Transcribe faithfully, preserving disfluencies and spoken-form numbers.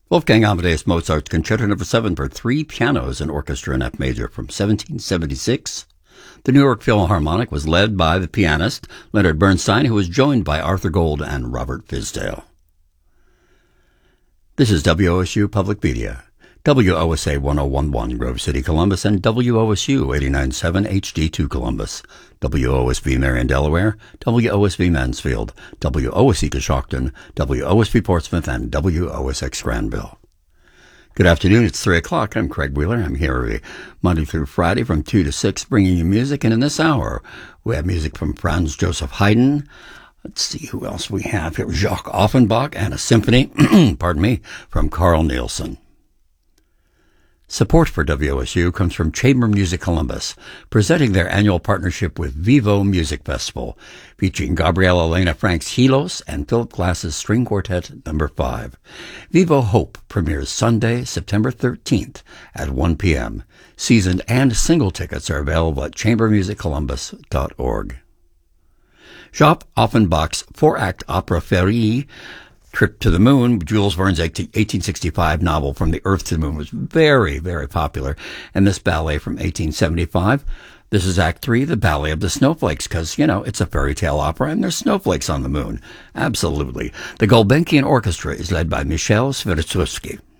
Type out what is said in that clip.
Wolfgang Amadeus Mozart's Concerto Number seven for three pianos and orchestra in F major from seventeen seventy-six. The New York Philharmonic was led by the pianist Leonard Bernstein, who was joined by Arthur Gold and Robert Fisdale. This is W O S U Public Media, W O S A one oh one point one Grove City, Columbus, and W O S U eighty-nine point seven H D two Columbus, W O S V Marion, Delaware, W O S V Mansfield, W O S E Coshocton, W O S V Portsmouth, and W O S X Granville. Good afternoon. It's three o'clock. I'm Craig Wheeler. I'm here every Monday through Friday from two to six, bringing you music. And in this hour, we have music from Franz Joseph Haydn. Let's see who else we have here. Jacques Offenbach and a symphony, pardon me, from Carl Nielsen. Support for W O S U comes from Chamber Music Columbus, presenting their annual partnership with Vivo Music Festival, featuring Gabriela Elena Frank's Hilos and Philip Glass's String Quartet Number five. Vivo Hope premieres Sunday, September thirteenth at one p.m. Season and single tickets are available at chamber music columbus dot org. Jacques Offenbach's four-act opera Ferie, Trip to the Moon, Jules Verne's eighteen sixty-five novel From the Earth to the Moon, was very, very popular. And this ballet from eighteen seventy-five, this is Act three, the Ballet of the Snowflakes, because, you know, it's a fairy tale opera and there's snowflakes on the moon. Absolutely. The Gulbenkian Orchestra is led by Michel Swiderczewski.